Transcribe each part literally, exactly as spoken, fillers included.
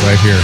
right here.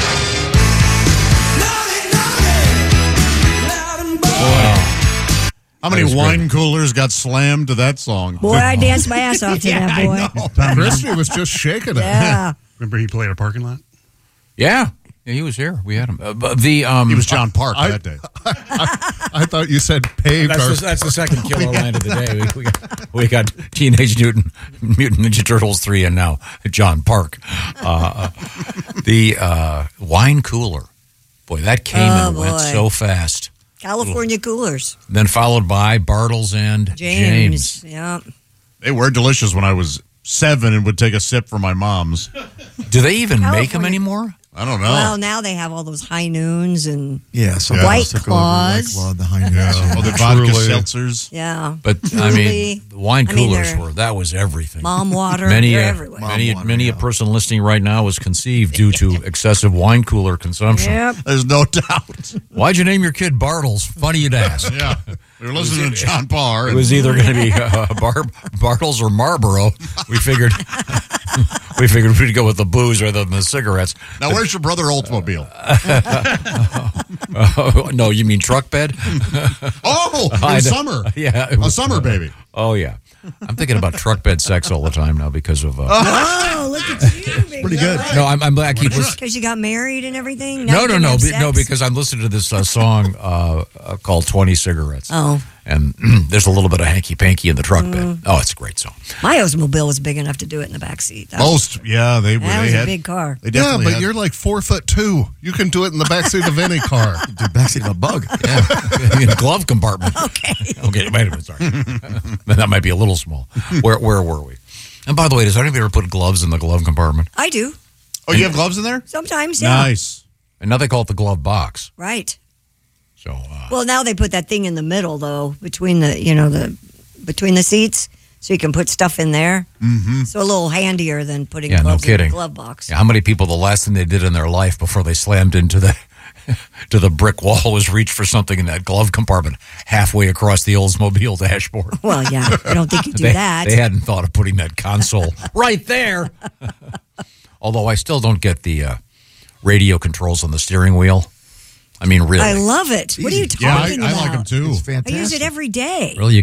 How many wine coolers got slammed to that song? Boy, I danced my ass off to yeah, that, boy. I know. Christy was just shaking it. Yeah. Remember he played a parking lot? Yeah. Yeah, he was here. We had him. Uh, but the um, He was John Park I- that day. I, I thought you said paved That's our... the, that's the second killer line of the day. We, we, got, we got Teenage Mutant, Mutant Ninja Turtles three and now John Park. Uh, the uh, wine cooler. Boy, that came Oh, and went boy. so fast. California coolers. Then followed by Bartles and James. James. Yeah. They were delicious when I was seven and would take a sip from my mom's. Do they even make them California- anymore? I don't know. Well, now they have all those high noons and Yeah, so Yeah. White took over Claws. White Claw, the Heineken. Yeah. Well, the vodka Truly. seltzers. yeah, But I mean, the wine I mean, coolers they're- were that was everything. mom water. Many, they're uh, everywhere. many, water, many a yeah. person listening right now was conceived due to excessive wine cooler consumption. Yep. There's no doubt. Why'd you name your kid Bartles? Funny you'd ask. Yeah. We were listening to John Parr. It and- was either going to be uh, Bar- Bartles or Marlboro. We figured we figured we'd go with the booze rather than the cigarettes. Now, where's your brother Oldsmobile? Uh, no, you mean truck bed? Oh, I in know. summer. Yeah, it A was- summer baby. Oh yeah, I'm thinking about truck bed sex all the time now because of. Uh, Oh, look at you. Pretty good. no, I'm, I'm I keep listening. Because you got married and everything? No, Now you no, can no, have be, sex? no, because I'm listening to this uh, song uh, uh, called twenty cigarettes. Oh. And there's a little bit of hanky-panky in the truck bed. Oh, it's a great song. My Oldsmobile was big enough to do it in the back seat. That, Most, yeah, they were. that they was had, a big car. They Yeah, definitely but had- you're like four foot two. You can do it in the backseat of any car. The backseat of a bug. Yeah, in the glove compartment. Okay. Okay, wait a minute, sorry. That might be a little small. Where where were we? And by the way, does anybody ever put gloves in the glove compartment? I do. Oh, you have gloves in there? Sometimes, yeah. Nice. And now they call it the glove box. Right. So uh, Well, now they put that thing in the middle, though, between the, you know, the between the seats, so you can put stuff in there. Mm-hmm. So a little handier than putting yeah, no gloves in kidding. the glove box. Yeah, how many people the last thing they did in their life before they slammed into the to the brick wall was reach for something in that glove compartment halfway across the Oldsmobile dashboard? Well, yeah, I don't think you do they, that. They hadn't thought of putting that console right there. Although I still don't get the uh, radio controls on the steering wheel. I mean, really. I love it. What are you talking Yeah, I, about? I like them too. It's I fantastic. use it every day. Really, you